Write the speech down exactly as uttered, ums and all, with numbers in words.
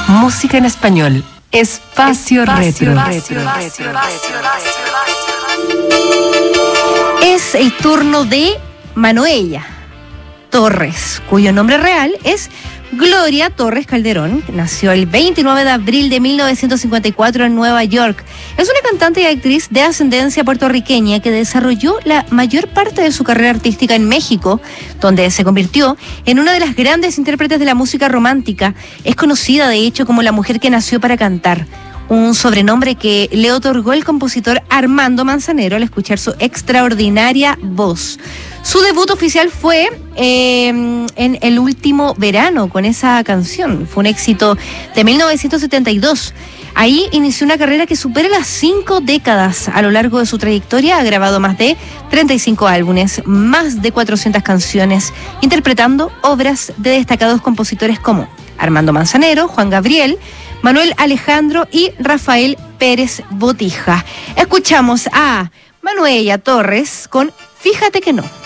Música en español. Espacio, Espacio retro. retro, retro, retro, retro. Es el turno de Manuela Torres, cuyo nombre real es Gloria Torres Calderón. Nació el veintinueve de abril de mil novecientos cincuenta y cuatro en Nueva York. Es una cantante y actriz de ascendencia puertorriqueña que desarrolló la mayor parte de su carrera artística en México, donde se convirtió en una de las grandes intérpretes de la música romántica. Es conocida, de hecho, como la mujer que nació para cantar, un sobrenombre que le otorgó el compositor Armando Manzanero al escuchar su extraordinaria voz. Su debut oficial fue eh, en El último verano, con esa canción. Fue un éxito de mil novecientos setenta y dos. Ahí inició una carrera que supera las cinco décadas. A lo largo de su trayectoria ha grabado más de treinta y cinco álbumes, más de cuatrocientas canciones, interpretando obras de destacados compositores como Armando Manzanero, Juan Gabriel, Manuel Alejandro y Rafael Pérez Botija. Escuchamos a Manuela Torres con Fíjate que no.